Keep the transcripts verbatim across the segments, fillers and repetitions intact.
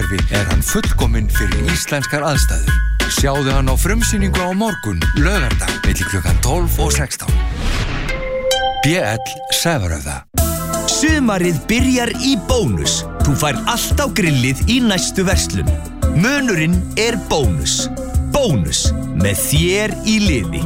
leikhúsgörfi er hann fullkominn fyrir íslenskar aðstæður. Sjáðu hann á frumsýningu á morgun, laugardag, milli klukkan tólf og sextán. B L Sævaröða. Sumarið byrjar í Bónus. Þú fær allt á grillið í næstu verslun. Munurinn er Bónus. Bónus, með þér í liði.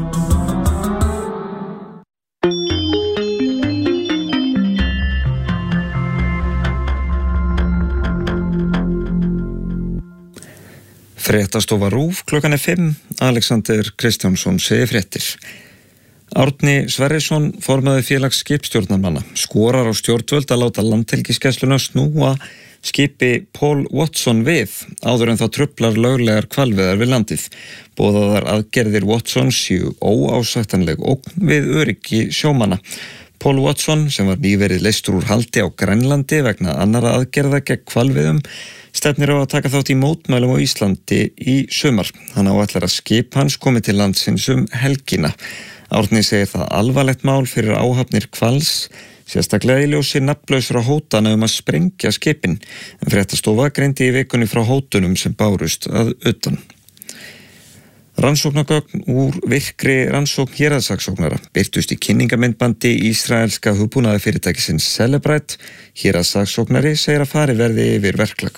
Fréttastofa RÚV, klukkan er fimm, Alexander Kristjánsson segir fréttir. Árni Sverrisson, formaður félags skipstjórnarmanna, skorar á stjórnvöld að láta landhelgisgæsluna snúa skipi Paul Watson við, áður en það truflar löglegar hvalveiðar við landið. Boðaðar aðgerðir Watson séu óásættanleg ógn við öryggi sjómanna. Paul Watson, sem var nýverið leystur úr haldi á Grænlandi vegna annarra aðgerða gegn hvalveiðum, stefnir á að taka þátt í mótmælum á Íslandi í sumar. Hann áætlar að skip hans komi til landsins um helgina. Árni segir það alvarlegt mál fyrir áhafnir hvals, sérstaklega í ljósi nafnlausra hótana um að sprengja skipin, en fréttastofa greindi í vikunni frá hótunum sem bárust að utan. Rannsóknargögn úr virkri rannsókn héraðssaksóknara birtust í kynningamyndbandi ísraelska hugbúnaðarfyrirtækisins Celebrite. Héraðssaksóknari segir að fari verði yfir verklag.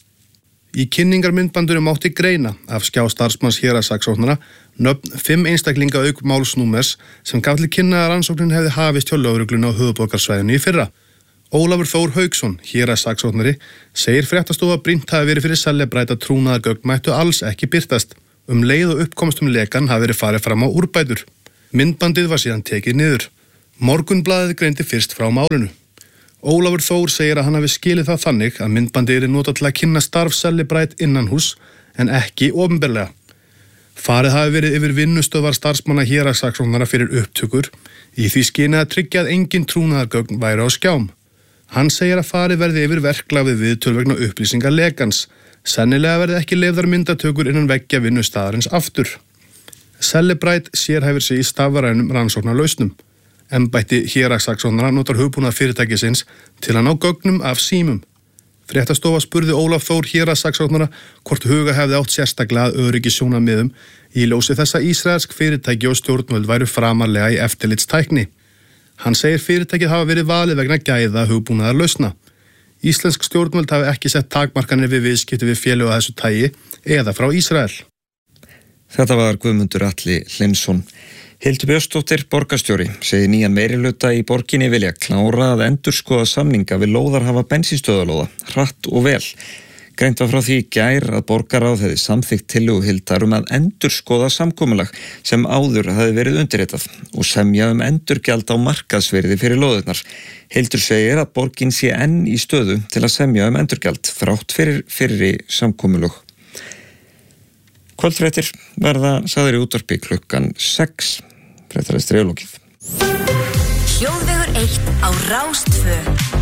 Í kynningarmyndbandinu mátti greina af skjá starfsmanns héraðssaksóknara nöfn fimm einstaklinga auk málsnúmers sem gaf til kynna að rannsóknin hefði hafist hjá lögreglunni á höfuðborgarsvæðinu í fyrra. Ólafur Þór Hauksson, héraðssaksóknari, segir fréttastofa brýnt hafi verið fyrir Celebrite að trúnaðargögn mættu alls ekki birtast. Um leið og uppkomst um lekan hafi verið farið fram á úrbætur. Myndbandið var síðan tekið niður. Morgunblaðið greindi fyrst frá málinu. Ólafur Þór segir að hann hafi skilið það þannig að myndbandið er notað til að kynna starf Celebrite innanhús en ekki opinberlega. Farið hafi verið yfir vinnustöðvar starfsmanna héraðssaksóknara fyrir upptökur í því skyni að tryggja að engin trúnaðargögn væri á skjám. Hann segir að farið verði yfir verklag við viðtöl vegna upplýsingar lekans. Sennilega verði ekki leyfðar myndatökur innan veggja vinnustaðarins aftur. Celebrite sérhæfir sig í stafrænum rannsóknarlausnum. Embætti héraðssaksóknara notar hugbúnaðarfyrirtækisins til að ná gögnum af símum. Fréttastofa spurði Ólaf Þór héraðssaksóknara hvort huga hefði átt sérstaklega að öryggissjónarmiðum í ljósi þess að ísraelsk fyrirtæki og stjórnvöld væru framarlega í eftirlitstækni. Hann segir fyrirtækið hafa verið valið vegna gæða hugbúnaðarlausna. Íslensk stjórnvöld hafi ekki sett takmarkanir við viðskipti við félög að þessu tagi eða frá Ísrael. Þetta var Guðmundur Atli Hlynsson. Hildur Björnsdóttir, borgarstjóri, segir nýjan meirihluta í borginni vilja klára að endurskoða samninga við lóðarhafa bensínstöðalóða, hratt og vel. Greint var frá því í gær að borgarráð hefði samþykkt tillögu Hildar um að endurskoða samkomulag sem áður hefði verið undirritað og semja um endurgjald á markaðsvirði fyrir lóðirnar. Hildur segir að borgin sé enn í stöðu til að semja um endurgjald þrátt fyrir fyrri samkomulög. Kvöldfréttir verða sagðir í útvarpi klukkan sex. Fréttar er strjálókið. Hljóðvegur eitt á Rás tvö.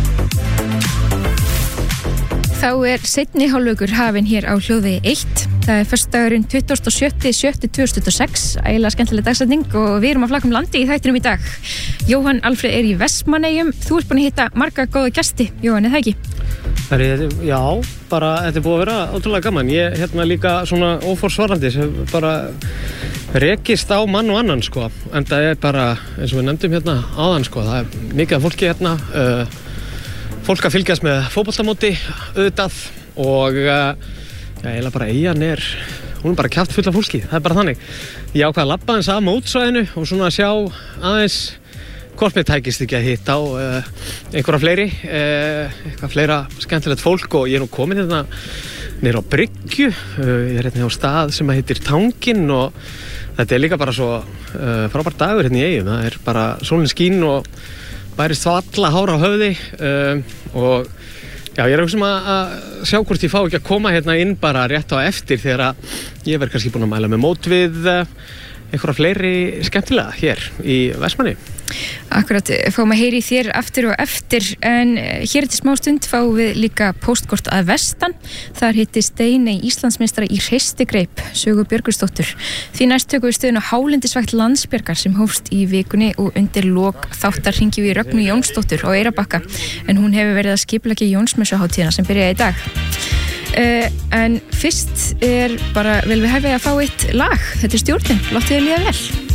Þá er seinni hálfleikur hafinn hér á hljóðvegi eitt. Það er föstudagurinn tuttugasta og sjötta júní tvö þúsund tuttugu og sex. Ægilega skemmtileg dagsetning og við erum að flakka um landi í þættinum í dag. Jóhann Alfreð er í Vestmannaeyjum. Þú ert búin að hitta marga góða gesti, Jóhann, er það ekki? Það er, já, bara þetta er búið að vera ótrúlega gaman. Ég hérna líka svona óforsvarandi sem bara rekist á mann og annan, sko. En það er bara, eins og við nefndum hérna áðan, sko, það er mikið af fólki hérna, uh, fólk að fylgjast með fótboltamóti, auðvitað og uh, já, eiginlega bara eyjan er, hún er bara kjaft full af fólki, það er bara þannig. Ég ákvað að labba aðeins að mótsvæðinu og svona sjá aðeins hvort mér tækist ekki að hitta á uh, einhverja fleiri, uh, eitthvað fleira skemmtilegt fólk og ég er nú komin hérna niður á Bryggju, uh, ég er hérna á stað sem heitir Tanginn og þetta er líka bara svo uh, frábært dagur hérna í Eyjum, það er bara sólin skín og bærist svalla hár á höfði uh, og já, ég er auðvitað um að, að sjá hvort ég fá ekki að koma hérna inn bara rétt á eftir þegar að ég verð kannski búin að mæla með mót við uh, einhverja fleiri skemmtilega hér í Vestmannaeyjum. Akkurat, fáum að heyri þér aftur og eftir en hér til smá stund fáum við líka póstkort að vestan. Þar hitti Steiney Íslandsmeistara í hreistigreip, Sögu Björgvinsdóttur. Því næst tökum við stöðun á hálendisvakt Landsbjargar sem hófst í vikunni og undir lok þáttar hringjum við Rögnu Jónsdóttur á Eyrarbakka en hún hefur verið að skipuleggja Jónsmessuhátíðina sem byrjaði í dag. uh, en fyrst er bara vel við hefði að fá eitt lag, þetta er Stjórnin, láttu þið líða vel.